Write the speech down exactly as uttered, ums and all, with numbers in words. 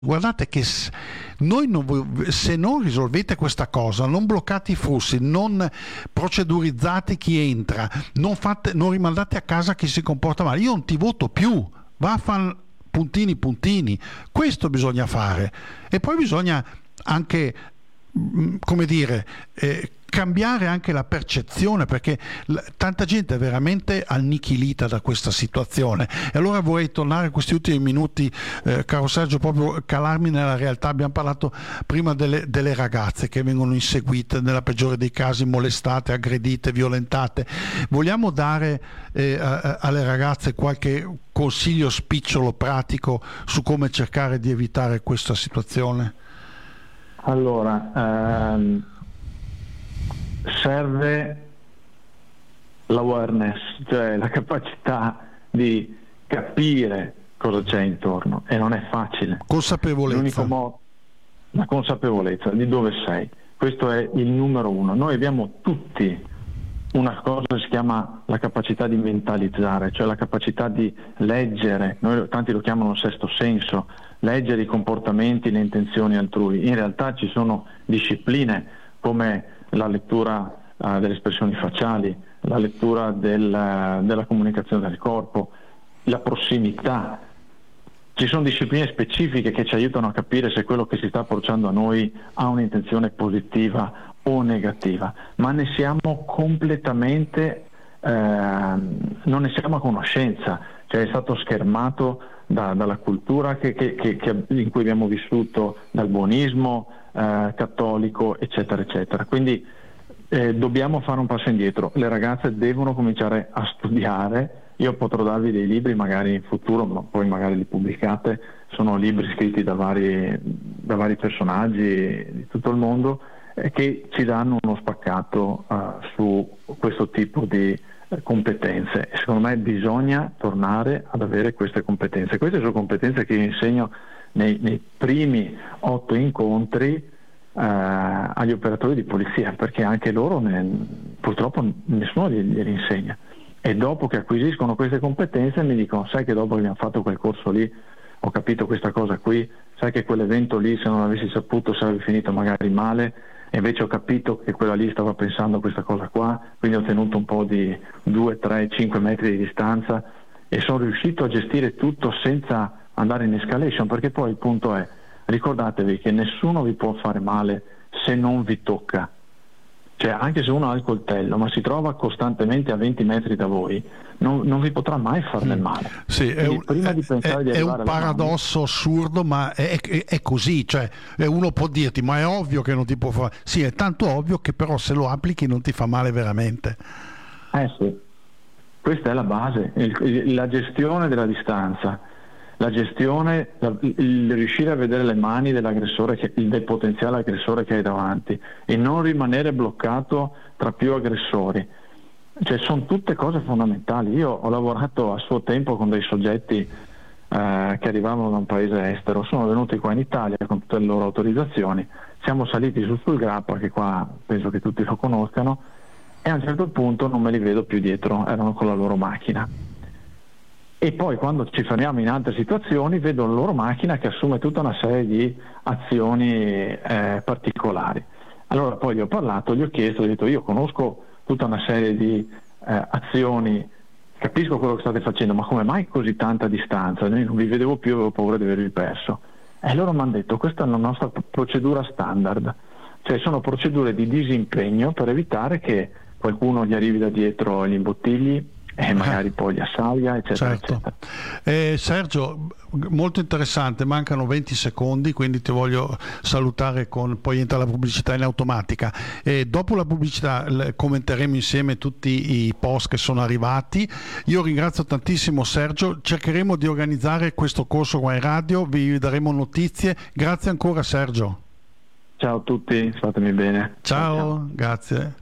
Guardate che s- noi non vo- se non risolvete questa cosa, non bloccate i flussi, non procedurizzate chi entra, non, fate, non rimandate a casa chi si comporta male, io non ti voto più, va a fare puntini puntini, questo bisogna fare. E poi bisogna anche, mm, come dire, eh, cambiare anche la percezione, perché l- tanta gente è veramente annichilita da questa situazione. E allora vorrei tornare a questi ultimi minuti, eh, caro Sergio, proprio calarmi nella realtà. Abbiamo parlato prima delle, delle ragazze che vengono inseguite, nella peggiore dei casi molestate, aggredite, violentate. Vogliamo dare eh, a- alle ragazze qualche consiglio spicciolo, pratico, su come cercare di evitare questa situazione? Allora, ehm, serve l'awareness, cioè la capacità di capire cosa c'è intorno, e non è facile. Consapevolezza. L'unico modo, la consapevolezza di dove sei, questo è il numero uno. Noi abbiamo tutti una cosa che si chiama la capacità di mentalizzare, cioè la capacità di leggere, noi tanti lo chiamano sesto senso, leggere i comportamenti, le intenzioni altrui. In realtà ci sono discipline come la lettura uh, delle espressioni facciali, la lettura del, uh, della comunicazione del corpo, la prossimità. Ci sono discipline specifiche che ci aiutano a capire se quello che si sta approcciando a noi ha un'intenzione positiva o negativa, ma ne siamo completamente, eh, non ne siamo a conoscenza, cioè è stato schermato da, dalla cultura che, che, che, che in cui abbiamo vissuto, dal buonismo eh, cattolico, eccetera, eccetera. Quindi eh, dobbiamo fare un passo indietro, le ragazze devono cominciare a studiare. Io potrò darvi dei libri magari in futuro, ma poi magari li pubblicate, sono libri scritti da vari, da vari personaggi di tutto il mondo, che ci danno uno spaccato uh, su questo tipo di uh, competenze. E secondo me bisogna tornare ad avere queste competenze. Queste sono competenze che io insegno nei, nei primi otto incontri uh, agli operatori di polizia, perché anche loro ne, purtroppo nessuno glieli insegna. E dopo che acquisiscono queste competenze mi dicono: sai che dopo che abbiamo fatto quel corso lì ho capito questa cosa qui, sai che quell'evento lì, se non avessi saputo sarebbe finito magari male, e invece ho capito che quella lì stava pensando a questa cosa qua, quindi ho tenuto un po' di due, tre, cinque metri di distanza e sono riuscito a gestire tutto senza andare in escalation, perché poi il punto è, ricordatevi che nessuno vi può fare male se non vi tocca. Cioè, anche se uno ha il coltello ma si trova costantemente a venti metri da voi, non, non vi potrà mai far del male. Sì, è un, prima di pensare è, di è un arrivare paradosso mani, assurdo, ma è, è, è così. Cioè, uno può dirti: ma è ovvio che non ti può fare. Sì, è tanto ovvio che però se lo applichi non ti fa male veramente. Eh sì, questa è la base, il, la gestione della distanza, la gestione, la, il riuscire a vedere le mani dell'aggressore, che, del potenziale aggressore che hai davanti, e non rimanere bloccato tra più aggressori. Cioè, sono tutte cose fondamentali. Io ho lavorato a suo tempo con dei soggetti eh, che arrivavano da un paese estero, sono venuti qua in Italia con tutte le loro autorizzazioni, siamo saliti su sul Grappa, che qua penso che tutti lo conoscano, e a un certo punto non me li vedo più dietro, erano con la loro macchina. E poi quando ci fermiamo in altre situazioni vedo la loro macchina che assume tutta una serie di azioni eh, particolari. Allora poi gli ho parlato, gli ho chiesto, gli ho detto: io conosco tutta una serie di eh, azioni, capisco quello che state facendo, ma come mai così tanta distanza? Io non vi vedevo più, avevo paura di avervi perso. E loro mi hanno detto: questa è la nostra procedura standard, cioè sono procedure di disimpegno per evitare che qualcuno gli arrivi da dietro gli imbottigli e magari eh. poi li assalga, eccetera, certo. eccetera. Eh, Sergio, molto interessante, mancano venti secondi, quindi ti voglio salutare, con poi entra la pubblicità in automatica e dopo la pubblicità commenteremo insieme tutti i post che sono arrivati. Io ringrazio tantissimo Sergio, cercheremo di organizzare questo corso qua in radio, vi daremo notizie. Grazie ancora Sergio. Ciao a tutti, statemi bene. Ciao, ciao. Grazie.